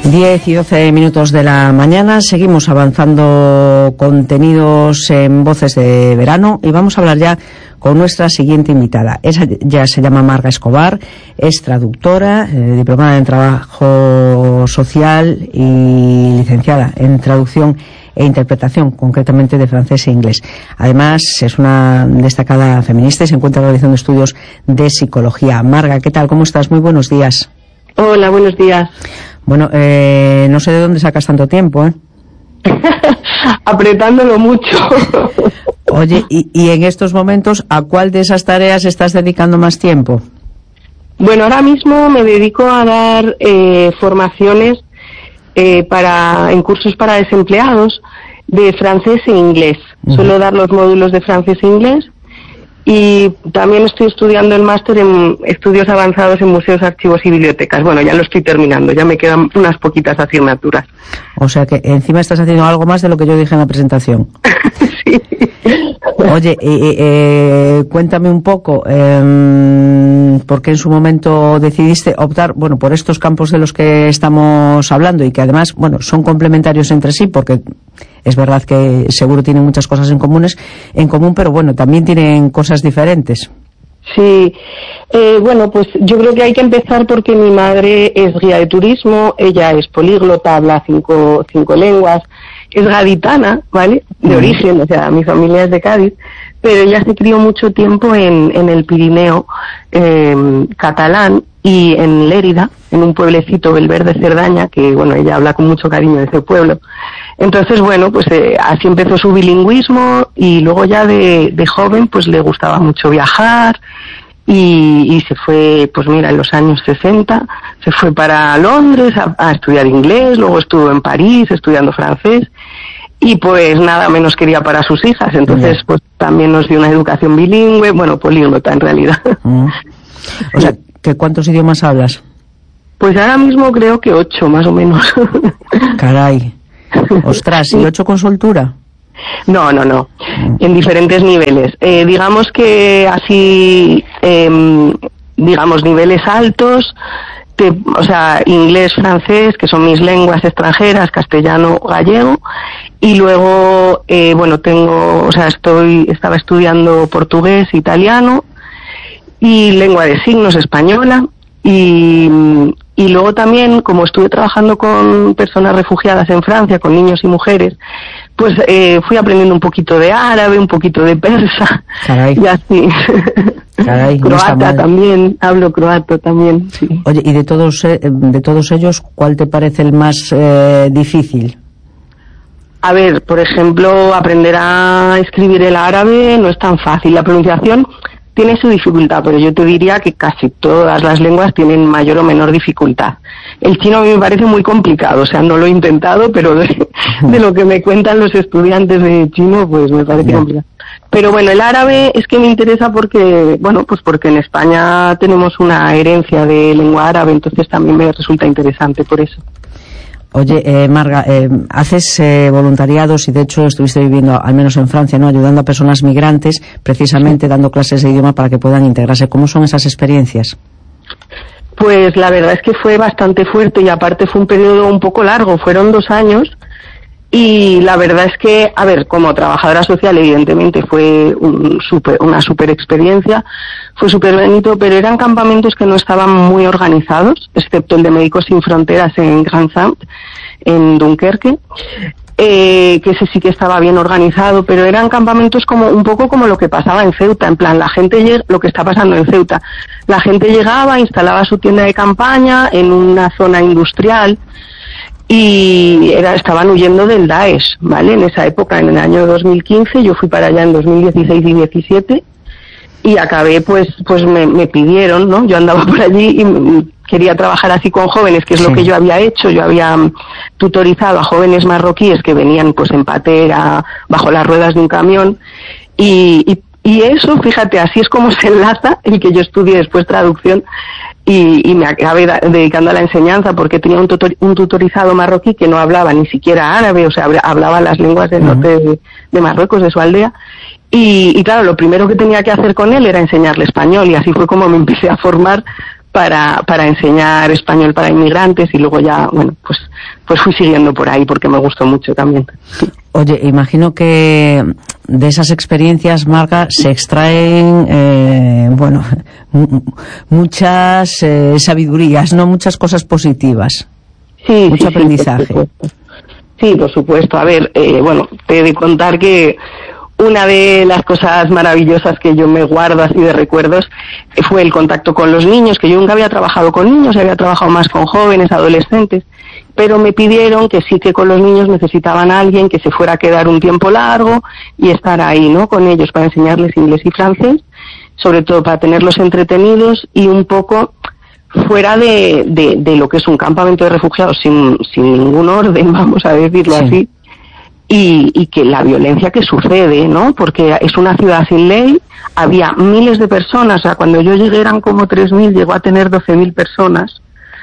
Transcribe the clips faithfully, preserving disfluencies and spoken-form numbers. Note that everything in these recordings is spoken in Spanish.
diez y doce minutos de la mañana, seguimos avanzando contenidos en Voces de Verano y vamos a hablar ya con nuestra siguiente invitada. Ella ya se llama Marga Escobar, es traductora, eh, diplomada en Trabajo Social y licenciada en Traducción e Interpretación, concretamente de francés e inglés. Además, es una destacada feminista y se encuentra realizando estudios de psicología. Marga, ¿qué tal? ¿Cómo estás? Muy buenos días. Hola, buenos días. Bueno, eh, no sé de dónde sacas tanto tiempo, ¿eh? Apretándolo mucho. Oye, y, y en estos momentos, ¿a cuál de esas tareas estás dedicando más tiempo? Bueno, ahora mismo me dedico a dar eh, formaciones eh, para en cursos para desempleados de francés e inglés. Uh-huh. Suelo dar los módulos de francés e inglés. Y también estoy estudiando el máster en estudios avanzados en museos, archivos y bibliotecas. Bueno, ya lo estoy terminando, ya me quedan unas poquitas asignaturas. O sea que encima estás haciendo algo más de lo que yo dije en la presentación. Sí. Oye, eh, eh, cuéntame un poco, eh, ¿por qué en su momento decidiste optar, bueno, por estos campos de los que estamos hablando y que además, bueno, son complementarios entre sí, porque es verdad que seguro tienen muchas cosas en comunes, en común, pero bueno, también tienen cosas diferentes. Sí, eh, bueno, pues yo creo que hay que empezar porque mi madre es guía de turismo, ella es políglota, habla cinco, cinco lenguas, es gaditana, ¿vale? De origen, o sea, mi familia es de Cádiz, pero ella se crió mucho tiempo en, en el Pirineo eh, catalán y en Lérida, en un pueblecito, Belverde Cerdaña, que bueno, ella habla con mucho cariño de ese pueblo. Entonces, bueno, pues eh, así empezó su bilingüismo y luego ya de, de joven pues le gustaba mucho viajar y, y se fue, pues mira, en los años sesenta, se fue para Londres a, a estudiar inglés, luego estuvo en París estudiando francés y pues nada menos quería para sus hijas, entonces pues también nos dio una educación bilingüe, bueno, políglota en realidad. Mm. O sea, ¿que cuántos idiomas hablas? Pues ahora mismo creo que ocho, más o menos. Caray. Ostras, ¿y ocho con soltura? No, no, no. En diferentes niveles. Eh, digamos que así, eh, digamos, niveles altos, te, o sea, inglés, francés, que son mis lenguas extranjeras, castellano, gallego, y luego, eh, bueno, tengo, o sea, estoy, estaba estudiando portugués, italiano, y lengua de signos española, y, y luego también, como estuve trabajando con personas refugiadas en Francia, con niños y mujeres, pues eh, fui aprendiendo un poquito de árabe, un poquito de persa. Caray. Y así. Caray, no croata también, hablo croato también, sí. Oye, y de todos, eh, de todos ellos, ¿cuál te parece el más eh, difícil? A ver, por ejemplo, aprender a escribir el árabe no es tan fácil. La pronunciación tiene su dificultad, pero yo te diría que casi todas las lenguas tienen mayor o menor dificultad. El chino a mí me parece muy complicado, o sea, no lo he intentado, pero de, de lo que me cuentan los estudiantes de chino, pues me parece yeah. complicado. Pero bueno, el árabe es que me interesa porque, bueno, pues porque en España tenemos una herencia de lengua árabe, entonces también me resulta interesante por eso. Oye, eh, Marga, eh, haces eh, voluntariados y de hecho estuviste viviendo, al menos en Francia, ¿no?, ayudando a personas migrantes, precisamente dando clases de idioma para que puedan integrarse. ¿Cómo son esas experiencias? Pues la verdad es que fue bastante fuerte y aparte fue un periodo un poco largo, fueron dos años y la verdad es que, a ver, como trabajadora social evidentemente fue un super, una super experiencia, fue súper bonito, pero eran campamentos que no estaban muy organizados, excepto el de Médicos Sin Fronteras en Grand Saint, en Dunkerque, eh, que ese sí que estaba bien organizado, pero eran campamentos como un poco como lo que pasaba en Ceuta, en plan, la gente llega, lo que está pasando en Ceuta, la gente llegaba, instalaba su tienda de campaña en una zona industrial, y era, estaban huyendo del Daesh, ¿vale? En esa época, en el año dos mil quince, yo fui para allá en dos mil dieciséis y diecisiete y acabé, pues, pues me, me pidieron, ¿no? Yo andaba por allí y quería trabajar así con jóvenes, que es sí. lo que yo había hecho. Yo había tutorizado a jóvenes marroquíes que venían, pues, en patera, bajo las ruedas de un camión y, y Y eso, fíjate, así es como se enlaza el que yo estudié después traducción y, y me acabé da, dedicando a la enseñanza porque tenía un, tutor, un tutorizado marroquí que no hablaba ni siquiera árabe, o sea, hablaba las lenguas del norte de, de Marruecos, de su aldea. Y, y claro, lo primero que tenía que hacer con él era enseñarle español y así fue como me empecé a formar para, para enseñar español para inmigrantes y luego ya, bueno, pues, pues fui siguiendo por ahí porque me gustó mucho también. Oye, imagino que de esas experiencias, Marga, se extraen, eh, bueno, muchas eh, sabidurías, ¿no? Muchas cosas positivas. Sí, mucho sí, aprendizaje. Sí, por supuesto. Sí, por supuesto. A ver, eh, bueno, te he de contar que una de las cosas maravillosas que yo me guardo así de recuerdos fue el contacto con los niños, que yo nunca había trabajado con niños, había trabajado más con jóvenes, adolescentes, pero me pidieron que sí que con los niños necesitaban a alguien que se fuera a quedar un tiempo largo y estar ahí, ¿no? Con ellos para enseñarles inglés y francés, sobre todo para tenerlos entretenidos y un poco fuera de, de, de lo que es un campamento de refugiados sin, sin ningún orden, vamos a decirlo sí. así. Y, y que la violencia que sucede, ¿no? Porque es una ciudad sin ley, había miles de personas, o sea, cuando yo llegué eran como tres mil, llegó a tener doce mil personas,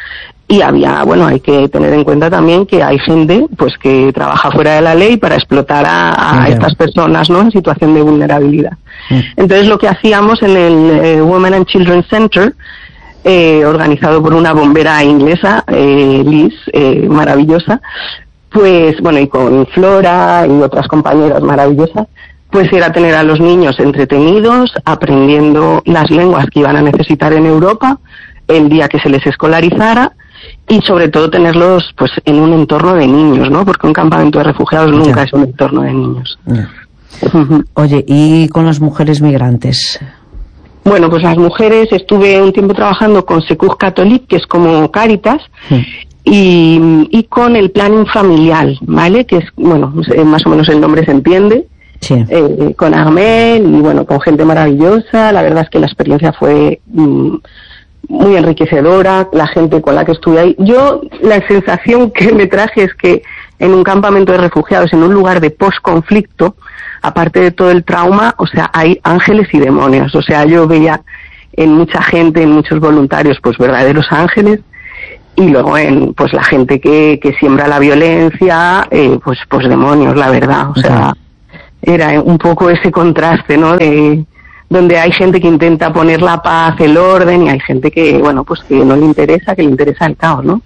y había, bueno, hay que tener en cuenta también que hay gente, pues, que trabaja fuera de la ley para explotar a, a okay. estas personas, ¿no? En situación de vulnerabilidad. Mm. Entonces, lo que hacíamos en el eh, Women and Children Center, eh, organizado por una bombera inglesa, eh, Liz, eh, maravillosa, pues bueno, y con Flora y otras compañeras maravillosas, pues era tener a los niños entretenidos, aprendiendo las lenguas que iban a necesitar en Europa el día que se les escolarizara y sobre todo tenerlos pues en un entorno de niños, ¿no? Porque un campamento de refugiados nunca yeah. es un entorno de niños. Yeah. Uh-huh. Oye, ¿y con las mujeres migrantes? Bueno, pues las mujeres, estuve un tiempo trabajando con Secours Catholique, que es como Cáritas, sí. Y, y con el planning familiar, ¿vale? Que es, bueno, más o menos el nombre se entiende. Sí. Eh, con Armel y, bueno, con gente maravillosa. La verdad es que la experiencia fue mm, muy enriquecedora, la gente con la que estuve ahí. Yo, la sensación que me traje es que en un campamento de refugiados, en un lugar de post-conflicto, aparte de todo el trauma, o sea, hay ángeles y demonios. O sea, yo veía en mucha gente, en muchos voluntarios, pues verdaderos ángeles. Y luego en pues la gente que, que siembra la violencia, eh, pues pues demonios, la verdad. O sea, era un poco ese contraste, ¿no? De donde hay gente que intenta poner la paz, el orden, y hay gente que, bueno, pues que no le interesa, que le interesa el caos, ¿no?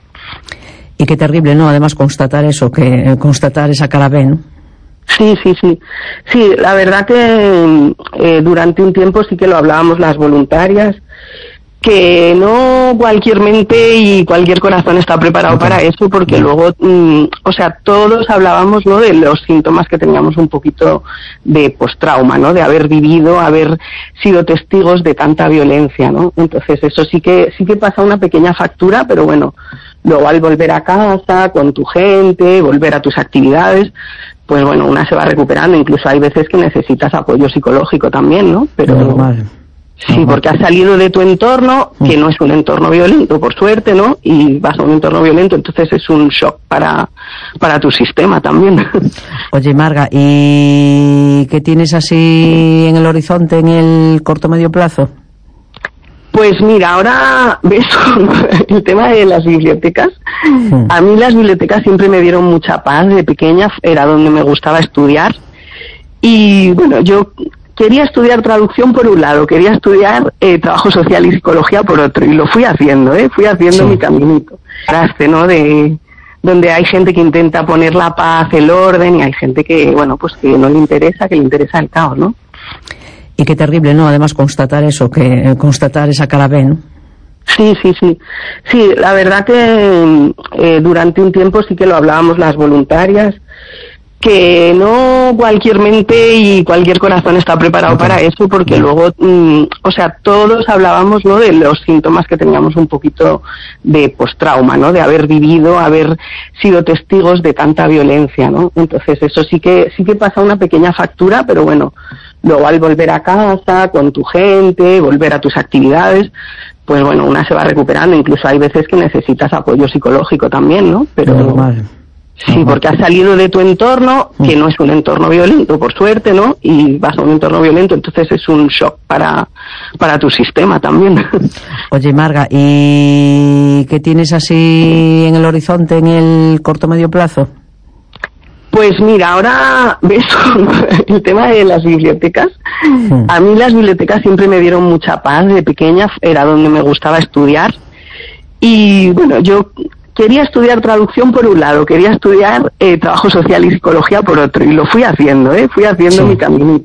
Y qué terrible, ¿no? Además constatar eso, que eh, constatar esa cara B, ¿no? Sí, sí, sí. Sí, la verdad que eh, durante un tiempo sí que lo hablábamos las voluntarias, que no cualquier mente y cualquier corazón está preparado okay. para eso, porque luego, mm, o sea, todos hablábamos, ¿no?, de los síntomas que teníamos un poquito de postrauma, ¿no?, de haber vivido, haber sido testigos de tanta violencia, ¿no? Entonces eso sí que sí que pasa una pequeña factura, pero bueno, luego al volver a casa, con tu gente, volver a tus actividades, pues bueno, una se va recuperando, incluso hay veces que necesitas apoyo psicológico también, ¿no? Pero normal. Sí, porque has salido de tu entorno, que no es un entorno violento, por suerte, ¿no? Y vas a un entorno violento, entonces es un shock para, para tu sistema también. Oye, Marga, ¿y qué tienes así en el horizonte en el corto medio plazo? Pues mira, ahora ves el tema de las bibliotecas. Hmm. A mí las bibliotecas siempre me dieron mucha paz. De pequeña era donde me gustaba estudiar. Y bueno, yo quería estudiar traducción por un lado, quería estudiar eh, trabajo social y psicología por otro, y lo fui haciendo, ¿eh? Fui haciendo sí. mi caminito. ¿No? De donde hay gente que intenta poner la paz, el orden, y hay gente que, bueno, pues que no le interesa, que le interesa el caos, ¿no? Y qué terrible, ¿no? Además constatar eso, que eh, constatar esa cara B, ¿no? Sí, sí, sí. Sí, la verdad que eh, durante un tiempo sí que lo hablábamos las voluntarias, que no cualquier mente y cualquier corazón está preparado okay. para eso, porque luego, mm, o sea, todos hablábamos, ¿no?, de los síntomas que teníamos un poquito de postrauma, ¿no?, de haber vivido, haber sido testigos de tanta violencia, ¿no? Entonces eso sí que sí que pasa una pequeña factura, pero bueno, luego al volver a casa, con tu gente, volver a tus actividades, pues bueno, una se va recuperando, incluso hay veces que necesitas apoyo psicológico también, ¿no? Pero normal. Sí, porque has salido de tu entorno, que no es un entorno violento, por suerte, ¿no? Y vas a un entorno violento, entonces es un shock para, para tu sistema también. Oye, Marga, ¿y qué tienes así en el horizonte en el corto medio plazo? Pues mira, ahora ves el tema de las bibliotecas. Sí. A mí las bibliotecas siempre me dieron mucha paz. De pequeña era donde me gustaba estudiar. Y bueno, yo quería estudiar traducción por un lado, quería estudiar eh, trabajo social y psicología por otro, y lo fui haciendo, ¿eh? Fui haciendo Sí. mi caminito.